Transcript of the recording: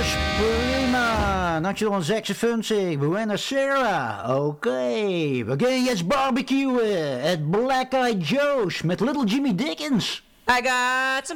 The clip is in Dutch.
Prima, dankjewel saxofoon zeg. Buenos Aires. Oké, we gaan jetzt barbecuen at Black Eyed Joe's met Little Jimmy Dickens. I got some